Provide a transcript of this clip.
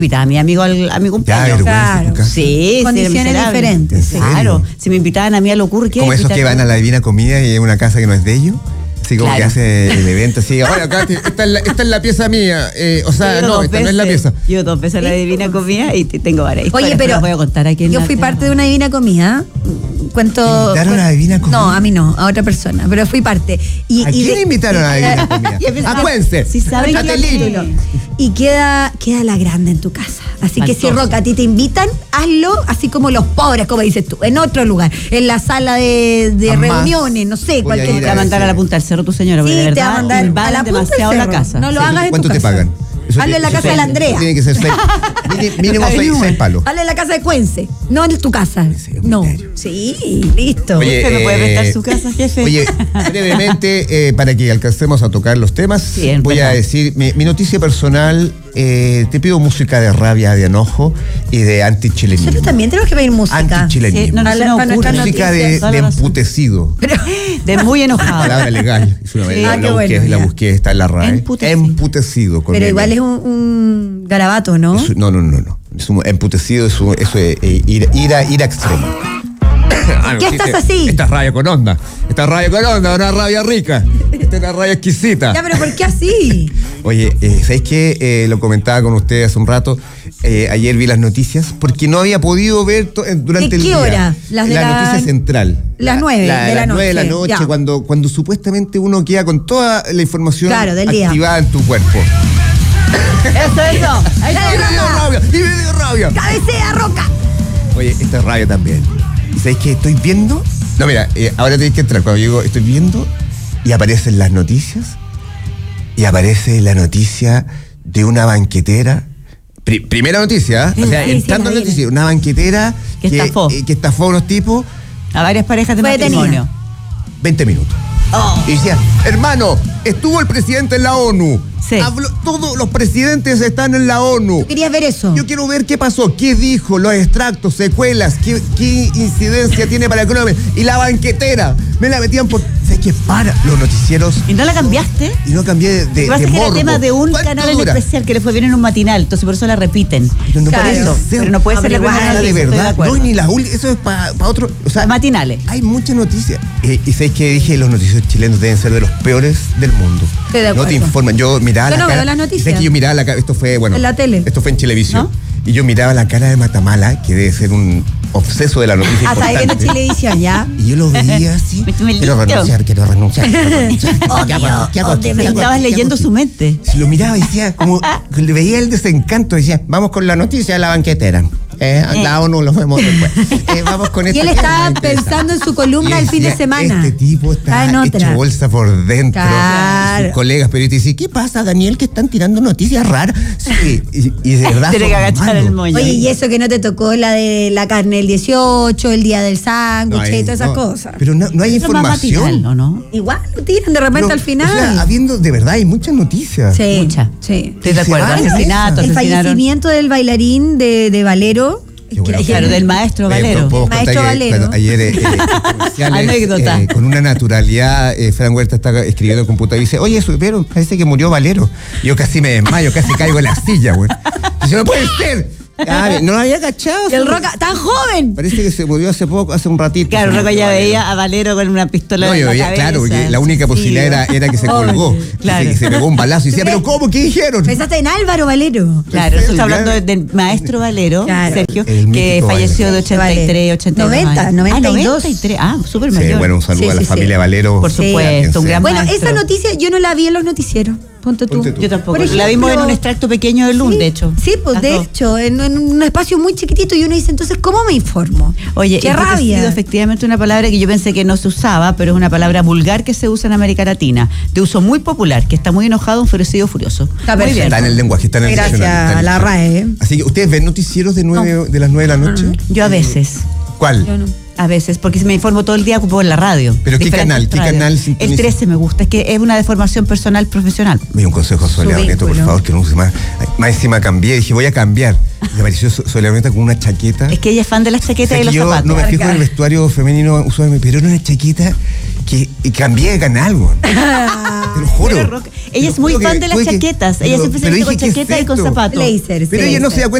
invitaba a mi amigo a mi cumpleaños. Claro. Sí, condiciones diferentes. Claro, si me invitaban a mí a lo ocurre, ¿qué? Como esos que van a la Divina Comida y en una casa que no es de ellos. Así como que hace el evento, así, oye, acá esta es la pieza mía. O sea, no, esta no es la pieza. Yo 2 veces a la Divina Comida y tengo varias historias. Oye, pero las voy a contar aquí en yo fui parte de una Divina Comida. Cuento. ¿Te invitaron a la Divina Comida? No, a mí no, a otra persona, pero fui parte. ¿A quién invitaron a la Divina Comida? A Cuense. Si saben y queda la grande en tu casa. Así que si, Roca, a ti te invitan, hazlo así como los pobres, como dices tú, en otro lugar, en la sala de reuniones, no sé, cualquier. Te va a mandar a la punta del cerro tu señora, porque sí, de verdad te va a mandar a la punta demasiado del la cerro. casa. No lo hagas en tu casa. ¿Cuánto te pagan? Hazlo en la casa de la Andrea. Tiene que ser 6, mínimo 6 palos. Hazlo en la casa de Cuense, no en tu casa. No. Sí, listo. Oye, ¿Usted me puede prestar su casa, jefe? Oye, brevemente, para que alcancemos a tocar los temas, voy a decir mi noticia personal. Te pido música de rabia, de enojo y de antichilenismo. Nosotros también tenemos que pedir música. Antichilenismo. Sí, música de emputecido. De muy enojado. Palabra legal. Es una la busqué, está en la RAE. Emputecido. Pero igual es un garabato, ¿no? No. Es un emputecido, eso es ira extrema. ¿Qué estás así? Esta es rabia con onda. Una rabia rica. Esta es una rabia exquisita. Ya, pero ¿por qué así? Oye, ¿sabéis qué? Lo comentaba con ustedes hace un rato. Ayer vi las noticias porque no había podido ver durante el día. ¿De qué hora? La noticia central. Las 9 de la noche. 9 de la noche, cuando supuestamente uno queda con toda la información activada en tu cuerpo. Eso. Ahí y me dio rabia. ¡Cabecea, Roca! Oye, esta es rabia también. ¿Y sabéis qué estoy viendo? No, mira, ahora tenéis que entrar. Cuando digo estoy viendo y aparecen las noticias y aparece la noticia de una banquetera. Primera noticia, o sea, entrando en la noticia, una banquetera que estafó a unos tipos. A varias parejas de matrimonio. 20 minutos. Y decía, hermano, estuvo el presidente en la ONU. Sí. Todos los presidentes están en la ONU. ¿Tú querías ver eso? Yo quiero ver qué pasó, qué dijo, los extractos, secuelas, qué incidencia tiene para el economía. Y la banquetera, me la metían por... ¿Sabes qué? Para los noticieros. ¿Y no la cambiaste? Y no cambié de morbo. Que era tema de un canal en dura? especial que le fue bien en un matinal, entonces por eso la repiten. Pero no claro, eso. Pero no puede ser la primera de verdad. No, ni la última. Eso es para otro. O sea, matinales. Hay muchas noticias. Y sabes que dije, los noticieros chilenos deben ser de los peores del mundo. No te informan. Yo miraba la cara. Las noticias. Es que yo miraba la cara. Esto fue, en la tele. Esto fue en Chilevisión. ¿No? Y yo miraba la cara de Matamala, que debe ser un obseso de la noticia. Hasta ahí viene Chilevisión, ¿ya? Y yo lo veía así. Quiero renunciar. ¿Qué hago? Estabas leyendo su mente. Si lo miraba y decía, como le veía el desencanto, decía, vamos con la noticia de la banquetera. La ONU lo vemos después. Vamos con y él estaba pensando en su columna el fin de semana. Este tipo está hecho bolsa por dentro. Claro. Sus colegas periodistas dicen, ¿qué pasa, Daniel, que están tirando noticias raras? Sí, y de verdad. Tiene que agachar el moño. Oye, y eso que no te tocó la de la carne del 18, el día del sándwich y todas esas cosas. Pero no hay información. ¿no? Igual lo tiran de repente al final. O sea, de verdad, hay muchas noticias. Sí, muchas. Sí. Estoy de acuerdo. Asesinato, el fallecimiento del bailarín de Valero. Claro, del maestro Valero. Maestro Valero. Ayer anécdota. Con una naturalidad, Fran Huerta está escribiendo en computador y dice, oye, pero parece que murió Valero. Y yo casi me desmayo, casi caigo en la silla, güey. Dice, no puede ser. No lo había cachado. Y el Roca, tan joven. Parece que se murió hace un ratito. Claro, Roca ya veía a Valero con una pistola en la cabeza. Claro, porque la única posibilidad era que se colgó. Claro. Que se pegó un balazo y decía, ¿pero cómo? ¿Qué dijeron? Pensaste en Álvaro Valero. Claro, está hablando del maestro Valero, Sergio, que falleció de 83, 82 92. 93. Súper mayor. Sí, bueno, un saludo a la familia Valero. Por supuesto, un gran maestro. Esa noticia yo no la vi en los noticieros. Ponte tú. Yo tampoco. La vimos en un extracto pequeño de LUN, de hecho. Sí, pues de hecho, en un espacio muy chiquitito y uno dice, entonces, ¿cómo me informo? Oye, qué rabia. Ha sido efectivamente una palabra que yo pensé que no se usaba, pero es una palabra vulgar que se usa en América Latina, de uso muy popular, que está muy enojado, enfurecido, furioso. Está muy bien. Está en el lenguaje, está en el diccionario. Gracias a la RAE. Así que, ¿ustedes ven noticieros de las 9 de la noche? Yo a veces. ¿Cuál? Yo no. A veces, porque me informo todo el día por la radio. ¿Pero qué canal? El 13 me gusta, es que es una deformación personal profesional. Me dio un consejo a Soledad Nieto, por favor, que no use más. Más encima cambié, dije, voy a cambiar. Y apareció Soledad Nieto con una chaqueta. Es que ella es fan de las chaquetas y los zapatos. Yo no me fijo en el vestuario femenino usualmente, pero era una chaqueta que cambié de canal, weón. Te lo juro. Ella es muy fan de las chaquetas. Ella siempre se viste con chaqueta y con zapatos. Blazers. Pero ella no se da cuenta